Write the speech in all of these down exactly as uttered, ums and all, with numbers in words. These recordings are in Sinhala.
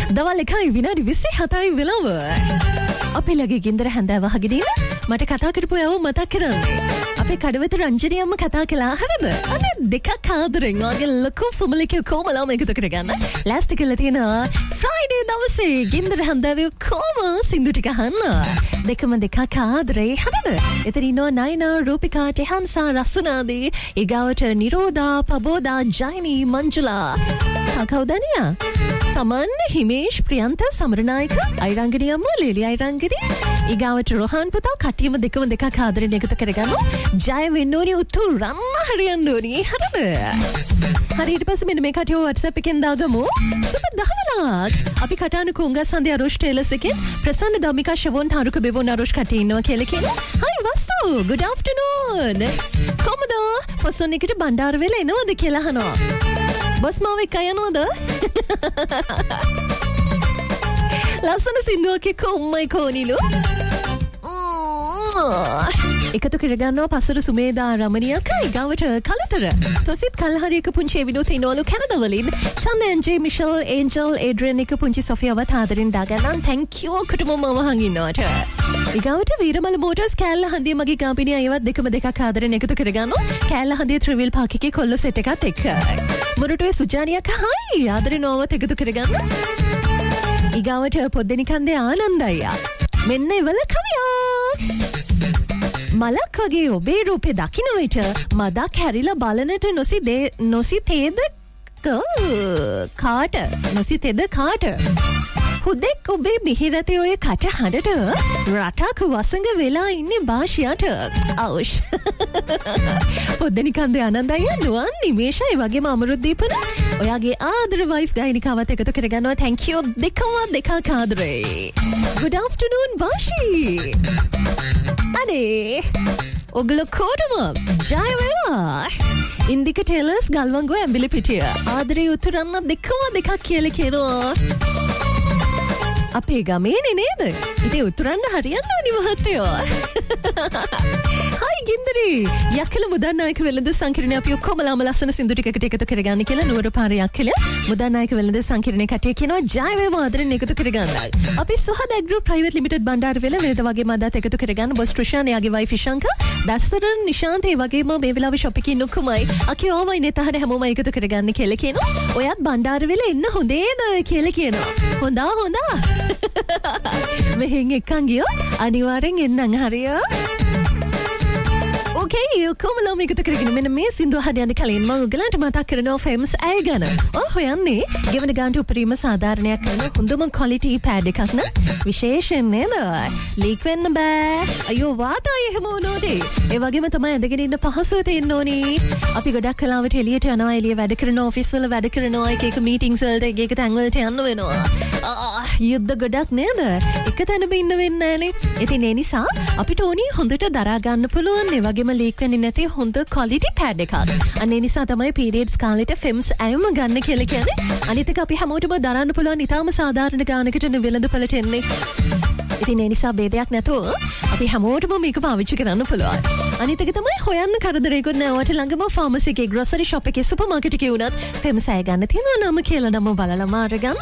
දවල් එකයි විනාඩි විසි හතයි වෙලාව. අපේ ළඟ ගින්දර හැන්දෑව වහගෙන ඉන්න මට කතා කරපු අයව මතක් කරන්නේ. අපේ කඩවත රංජනී අම්ම කතා කළා හරිද? අනේ දෙකක් ආදරෙන් වගේ ලොකු ෆැමිලි එක කොමලම එකතු කරගන්න. ලෑස්ති කරලා තියෙනවා ෆ්‍රයිඩේ දවසේ ගින්දර හැන්දෑවේ කොම සින්දු ටික අහන්න. දෙකම දෙකක් ආදරේ හරිද? එතන ඉන්නවා නයනා, රූපිකා, ටෙහන්සා, රසුනාදී, ඊගාවට නිරෝධා, පබෝදා, ජයිනි, මංජුලා. කවුදනියා? සමන්, හිමේෂ්, ප්‍රියන්ත, සමරනායක, අයිරංගනී අම්මා, ලීලි අයිරංගනී, ඊගාවට රොහාන් පුතා කටියම දෙකම දෙකක් ආදරෙන් එකතු කරගන්න. ජය වෙන්න ඕනේ උතු රන්න හරියන්න ඕනේ හරිද? හරි ඊට පස්සේ මෙන්න මේ කටියව WhatsApp එකෙන් දාගමු. සුබ දහවලක්. අපි කටාන කුංගස් සන්දේ අරුෂ් ටේලර්ස් එකෙන් ප්‍රසන්න දමිකා ශවොන් තාරුක බෙවොන් අරුෂ් කටේ ඉන්නවා කියලා කියනවා. හයි වස්තු good afternoon. කොහමද? පොසොන් එකට බණ්ඩාර වෙල එනවද කියලා අහනවා. බස් මාව එක්ක යනවද? ලස්සන සින්දුවක කොම්මයි කොනිලු. එකතු කරගන්නවා පසුර සුමේදා රමණියකයි ගාවට කලතර තොසිත් කල්හරියක පුංචි විනෝත ඉනෝලු කැනඩවලින් චන්ද එන්ජේ මිෂල් ඒන්ජල් ඒඩ්‍රියන් එක පුංචි සොෆියවත් ආදරෙන් දාගන්නම් thank you කුටුඹම මම හංගින්නවට ඊගාවට වීරමල මෝටර්ස් කෑල්ල හන්දිය මගේ ගාමිණී අයවත් දෙකම දෙකක් ආදරෙන් එකතු කරගන්නවා කෑල්ල හන්දිය ත්‍රිවිල් පාක් එකේ කොල්ල සෙට් එකත් එක්ක මොරටුවේ සුජානියක හයි ආදරෙන් ඕවත් එකතු කරගන්න ඊගාවට පොද්දෙනි කන්දේ ආනන්ද අයියා මෙන්න ඉවල කවියා මලක් වගේ ඔබේ රූපේ දකින්න විට මදක් හැරිලා බලනට නොසිතේ නොසිතේද කාට නොසිතේද කාට හුදෙක් ඔබේ මිහිරතේ ඔය කට හඬට රටක් වසඟ වෙලා ඉන්නේ භාෂයට අවුෂ් පොද්දෙනි කන්දේ ආනන්දය නුවන් නිමේෂයි වගේම අමරුද්දීපන ඔයාගේ ආදර වයිෆ් ගායනිකාවත් එකතු කරගන්නවා thank you දෙකම දෙකක් ආදරේ good afternoon භාෂී අනේ ඔගල කොටම ජය වේවා ඉන්දික ටේලර්ස් ගල්වංගෝ ඇඹිලි පිටිය ආදරේ උතුරන්න දෙකම දෙකක් කියලා කියනවා අපේ ගමේනේ නේද ඉතින් උතුරන්න හරියන්න ඕනි මහත්තයෝ හයි ගින්දරි යක්කල මුදන්නායක වෙළඳ සංකීර්ණය අපි ඔක්කොමලාම ලස්සන සින්දු ටිකකට එකතු කරගන්න කියලා නුවර පාර යක්කල මුදන්නායක වෙළඳ සංකීර්ණේ කටේ කියනවා ජය වේවා ආදරෙන් එකතු කරගන්නයි අපි සුහද ඇග්‍රෝ ප්‍රයිවට් ලිමිටඩ් බණ්ඩාර වෙල වේද වගේ මදත් එකතු කරගන්න බොස් ට්‍රිෂාන් එයාගේ වයිෆ් ඉෂංක දස්තරන් නිශාන්ත ඒ වගේම මේ වෙලාවේ ෂොප් එකේ නුකුමයි අකි ඕමයි නෙතහට හැමෝම එකතු කරගන්න කියලා කියනවා ඔයත් බණ්ඩාර වෙල එන්න හොඳේද කියලා කියනවා හොඳා හොඳා මෙහෙන් එක්කන් ගියෝ අනිවාර්යෙන් එන්නම් හරියෝ ඕකේ කොමලම එකතු කරගෙන මෙන්න මේ සින්දුව හදන්න කලින් මම ඔයගලන්ට මතක් කරනවා ෆේමස් ඇය ගැන. ඔය හොයන්නේ ගෙවන ගානට උපරිම සාධාරණයක් කරන හොඳම ක්වොලිටි පෑඩ් එකක් න විශේෂයෙන් නේද? ලීක් වෙන්න බෑ. අයියෝ වාතය එහෙම වුණොත් ඒ වගේම තමයි ඇඳගෙන ඉන්න පහසුව තියෙන්න ඕනි. අපි ගොඩක් කලාවට එළියට යනවා එළිය වැඩ කරන ඔෆිස් වල වැඩ කරනවා එක එක මීටින්ග්ස් වලට එක එක තැන් වලට යන්න වෙනවා. ආ යුද්ධ ගොඩක් නේද? එක තැනම ඉන්න වෙන්නේ නැහනේ. ඉතින් ඒ නිසා අපිට ඕනි හොඳට දරා ගන්න පුළුවන් ඒ වගේම ලීක් වෙන්නේ නැති හොඳ ක්වොලිටි පෑඩ් එකක්. අන්න ඒ නිසා තමයි පීරියඩ්ස් කාලෙට ෆෙම්ස් ඇයම ගන්න කියලා කියන්නේ. අනිත් එක අපි හැමෝටම දරන්න පුළුවන් ඉතාලම සාධාරණ ගානකට වෙළඳපළට එන්නේ. ඉතින් ඒ නිසා ભેදයක් නැතුව අපි හැමෝටම මේක පාවිච්චි කරන්න පුළුවන්. අනිත් එක තමයි හොයන්න කරදරයක්වත් නැවට ළඟම ෆාමසි එකේ ග්‍රොසරි ෂොප් එකේ සුපර් මාකට් එකේ වුණත් ෆෙම්ස් ඇය ගන්න තියෙනවා නම කියලා නම බලලම අරගන්න.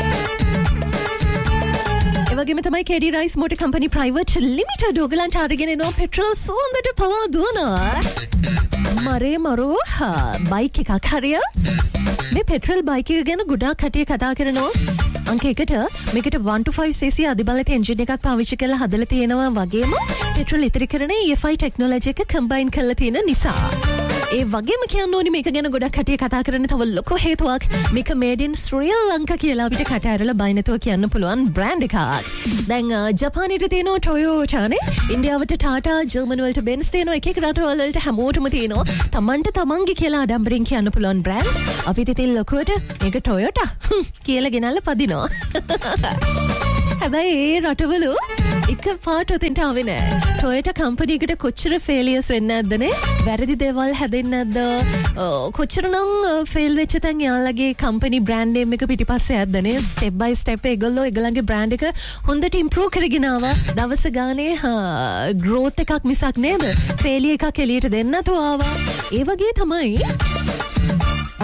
වගේම තමයි කෙඩි rice motor company private limited ඔයගලන්ට අරගෙන එනවා පෙට්‍රල් සුවඳට පවා දුවනවා. මරේ මරෝ බයික් එකක් හරිය. මේ පෙට්‍රල් බයික් එක ගැන ගොඩාක් කටිය කතා කරනවා. අංක එකට මේකට one to five cc අධිබලත engine එකක් පාවිච්චි කරලා හදලා තියෙනවා වගේම පෙට්‍රල් ඉතිරි කරන E F I ටෙක්නොලොජි එක කම්බයින් කරලා තියෙන නිසා. ඒ වගේම කියන්න ඕනි මේක ගැන ගොඩක් කටිය කතා කරන තව ලොකු හේතුවක් මේක මේඩ් ඉන් ශ්‍රී ලංකා කියලා අපිට කට ඇරලා බයි නැතුව කියන්න පුළුවන් බ්‍රෑන්ඩ් එකක්. දැන් ජපානයේ තියෙනවා ටොයෝටානේ, ඉන්දියාවට ටාටා, ජර්මන් වලට බෙන්ස් තියෙනවා, එක එක රටවල් වලට හැමෝටම තියෙනවා. තමන්ට තමන්ගේ කියලා ආඩම්බරෙන් කියන්න පුළුවන් බ්‍රෑන්ඩ්. අපිට ඉතින් ලොකුවට මේක ටොයෝටා කියලා ගෙනල්ලා පදිනවා. හැබැයි ඒ රටවල එක පාට උතින්ට ආවේ නෑ. ටොයෝටා කම්පැනි එකට කොච්චර ෆේලියර්ස් වෙන්නේ නැද්දනේ? වැරදි දේවල් හැදෙන්නේ නැද්ද? කොච්චරනම් ෆේල් වෙච්ච තැන් යාළුවගේ කම්පැනි බ්‍රෑන්ඩ් නේම් එක පිටිපස්සේ ඇද්දනේ? ස්ටෙප් බයි ස්ටෙප් ඒගොල්ලෝ ඒගොල්ලන්ගේ බ්‍රෑන්ඩ් එක හොඳට ඉම්ප්‍රූව් කරගෙන ආවා. දවස ගානේ ග්‍රෝත් එකක් මිසක් නේද? ෆේලියර් එකක් එළියට දෙන්න නැතුව ආවා. ඒ වගේ තමයි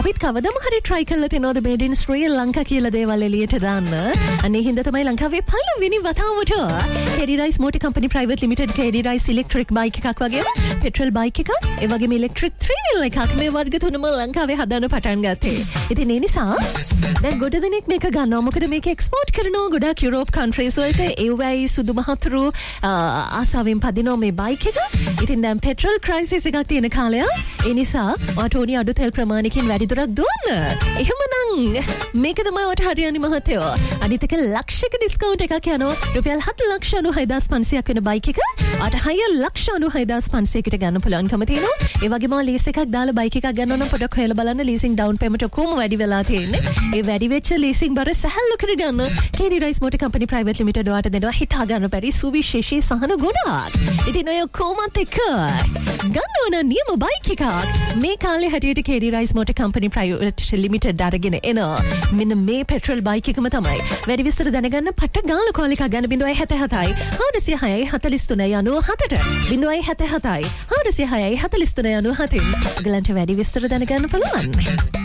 අපිත් කවදම හරි try කරලා තියෙනවද made in Sri Lanka කියලා දේවල් එළියට දාන්න. අනේ හින්දා තමයි ලංකාවේ පළවෙනි වතාවට K D Rice Motor Company Private Limited K D Rice electric bike එකක් වගේ petrol bike එකක් ඒ වගේම electric three wheel එකක් මේ වර්ග තුනම ලංකාවේ හදන්න පටන් ගත්තේ. ඉතින් ඒ නිසා දැන් ගොඩ දෙනෙක් මේක ගන්නවා. මොකද මේක එක්ස්පෝර්ට් කරනවා ගොඩක් යුරෝප් countries වලට. ඒ වගේ සුදු මහතුරු ආසාවෙන් පදිනවා මේ බයික් එක. ඉතින් දැන් petrol crisis එකක් තියෙන කාලය. ඒ නිසා ඔටෝනි අඩු තෙල් ප්‍රමාණයකින් වැඩි දුරක් දුවන්න. එහෙමනම් මේක තමයි ඔට හරියන්නේ මහත්තයෝ. අනිත් එක ලක්ෂයක ඩිස්කවුන්ට් එකක් යනවා. රුපියල් හත ලක්ෂ අනූහය හදාස් පන්සියයක් වෙන බයික් එක අට හය ලක්ෂ අනූහය හදාස් පන්සියයකට ගන්න පුළුවන්කම තියෙනවා. ඒ වගේම ලීස් එකක් දාලා බයික් එකක් ගන්නවා නම් පොඩක් හොයලා බලන්න ලීසින් ඩවුන් පේමන්ට් ඔක්කොම වැඩි වෙලා තියෙන්නේ. ඒ වැඩි වෙච්ච ලීසින් බර සැහැල්ලු කරගන්න K D Rice Motor Company Private Limited ඔයාට දෙනවා හිතා ගන්න බැරි සුවිශේෂී සහන ගොඩක්. ඉතින් ඔය කොමත් එක ගන්න ඕන නියම බයික් එකක් මේ කාලේ හැටියට K D Rice Motor Company Private Limited අරගෙන එන මෙන්න මේ පෙට්‍රල් බයික් එකම තමයි. වැඩි විස්තර දැනගන්න පට්ට ගාලා කෝල් එකක් ගන්න ज़ीरो सात सात හාරසිය හයයි හතළිස් තුනයි අනූ හතට ज़ीरो सात सात හාරසිය හයයි හතළිස් තුනයි අනූ හතෙන් ඔයගලන්ට වැඩි විස්තර දැනගන්න පුළුවන්.